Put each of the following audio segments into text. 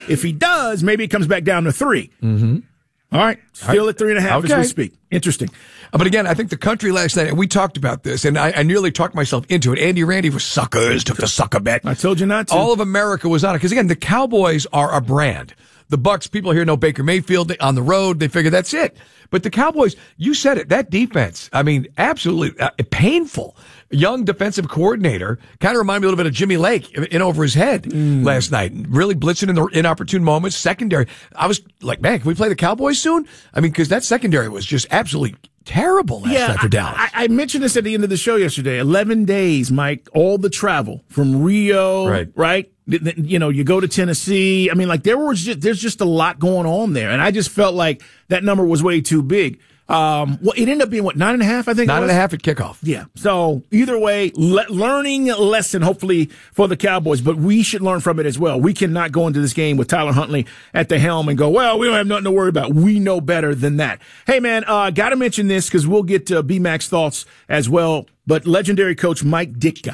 If he does, maybe it comes back down to 3. Mm-hmm. All right. Still at 3.5 as we speak. Interesting. But again, I think the country last night, and we talked about this, and I nearly talked myself into it. Andy Randy was suckers, took the sucker bet. I told you not to. All of America was on it. Because again, the Cowboys are a brand. The Bucks, people here know Baker Mayfield on the road. They figure that's it. But the Cowboys, you said it, that defense, I mean, absolutely painful. Young defensive coordinator, kind of reminded me a little bit of Jimmy Lake in over his head last night. Really blitzing in the inopportune moments. Secondary, I was like, man, can we play the Cowboys soon? I mean, because that secondary was just absolutely terrible last night for Dallas. I mentioned this at the end of the show yesterday. 11 days, Mike, all the travel from Rio, right? You know, you go to Tennessee. I mean, like there's just a lot going on there. And I just felt like that number was way too big. Well, it ended up being 9.5, I think. 9.5 at kickoff. Yeah. So either way, learning lesson, hopefully, for the Cowboys, but we should learn from it as well. We cannot go into this game with Tyler Huntley at the helm and go, well, we don't have nothing to worry about. We know better than that. Hey, man, got to mention this because we'll get to B-Mac's thoughts as well. But legendary coach Mike Ditka,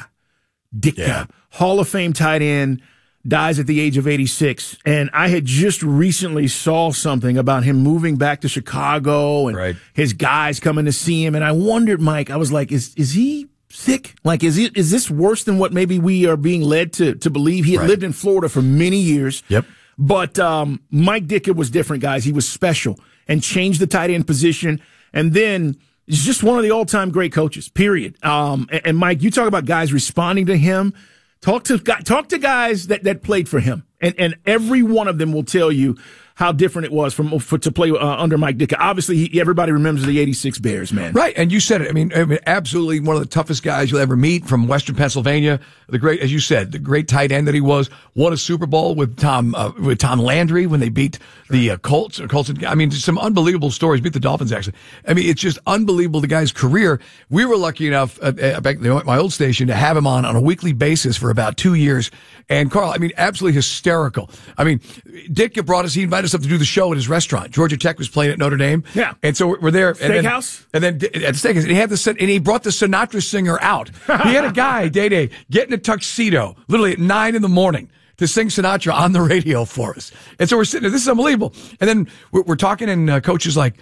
Hall of Fame tight end, dies at the age of 86. And I had just recently saw something about him moving back to Chicago and his guys coming to see him. And I wondered, Mike, I was like, is he sick? Like, is this worse than what maybe we are being led to believe? He had lived in Florida for many years. Yep. But Mike Ditka was different, guys. He was special and changed the tight end position. And then he's just one of the all-time great coaches, period. And Mike, you talk about guys responding to him. Talk to guys that played for him, and every one of them will tell you how different it was to play under Mike Ditka. Obviously, everybody remembers the '86 Bears, man. Right, and you said it. I mean, absolutely one of the toughest guys you'll ever meet from Western Pennsylvania. The great, as you said, the great tight end that he was. Won a Super Bowl with Tom Landry when they beat the Colts. I mean, just some unbelievable stories. Beat the Dolphins, actually. I mean, it's just unbelievable, the guy's career. We were lucky enough back at my old station to have him on a weekly basis for about 2 years. And Carl, I mean, absolutely hysterical. I mean, Ditka brought us, he invited us up to do the show at his restaurant. Georgia Tech was playing at Notre Dame. Yeah. And so we're there. Steakhouse? And then at the steakhouse, and he brought the Sinatra singer out. He had a guy, Day, get in a tuxedo, literally at 9 a.m. to sing Sinatra on the radio for us. And so we're sitting there, this is unbelievable. And then we're talking, and Coach is like,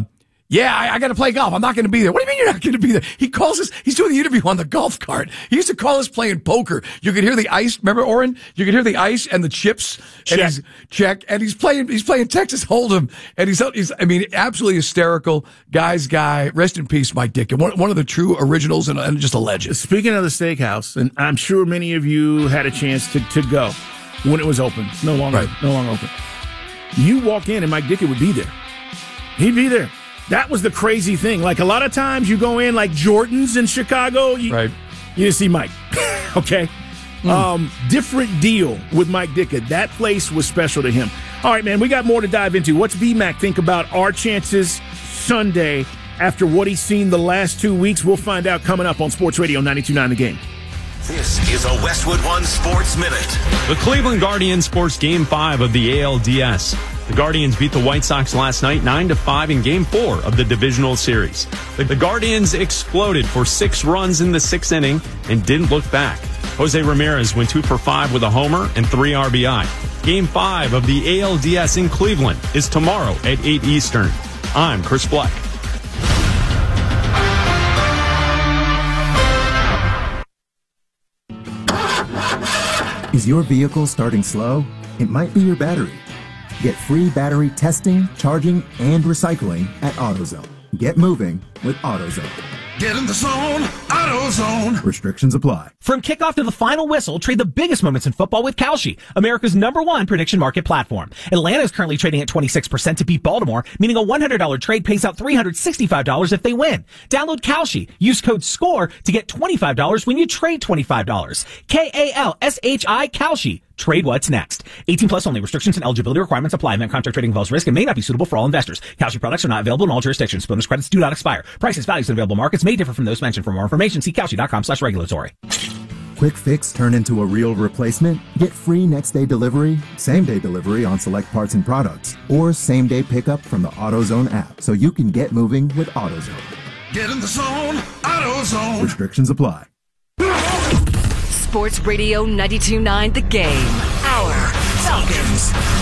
I got to play golf. I'm not going to be there. What do you mean you're not going to be there? He calls us. He's doing the interview on the golf cart. He used to call us playing poker. You could hear the ice. Remember, Oren? You could hear the ice and the chips. Check. And he's playing Texas Hold'em. And he's I mean, absolutely hysterical. Guy's guy. Rest in peace, Mike Ditka. One of the true originals and just a legend. Speaking of the steakhouse, and I'm sure many of you had a chance to go when it was open. It's no longer open. You walk in and Mike Ditka would be there. He'd be there. That was the crazy thing. Like, a lot of times you go in like Jordan's in Chicago, you didn't see Mike. Okay? Different deal with Mike Ditka. That place was special to him. All right, man, we got more to dive into. What's B-Mac think about our chances Sunday after what he's seen the last 2 weeks? We'll find out coming up on Sports Radio 92.9 The Game. This is a Westwood One Sports Minute. The Cleveland Guardians forced Game 5 of the ALDS. The Guardians beat the White Sox last night 9-5 in Game 4 of the divisional series. The Guardians exploded for 6 runs in the 6th inning and didn't look back. Jose Ramirez went 2 for 5 with a homer and 3 RBI. Game 5 of the ALDS in Cleveland is tomorrow at 8 Eastern. I'm Chris Black. Is your vehicle starting slow? It might be your battery. Get free battery testing, charging, and recycling at AutoZone. Get moving with AutoZone. Get in the zone, AutoZone. Restrictions apply. From kickoff to the final whistle, trade the biggest moments in football with Kalshi, America's #1 prediction market platform. Atlanta is currently trading at 26% to beat Baltimore, meaning a $100 trade pays out $365 if they win. Download Kalshi. Use code SCORE to get $25 when you trade $25. KALSHI Kalshi. Trade what's next. 18 plus only. Restrictions and eligibility requirements apply. Event contract trading involves risk and may not be suitable for all investors. Kalshi products are not available in all jurisdictions. Bonus credits do not expire. Prices, values, and available markets may differ from those mentioned. For more information, see Kalshi.com/regulatory. Quick fix turn into a real replacement? Get free next day delivery, same day delivery on select parts and products, or same day pickup from the AutoZone app so you can get moving with AutoZone. Get in the zone, AutoZone. Restrictions apply. Sports Radio 92.9 The Game. Our Falcons.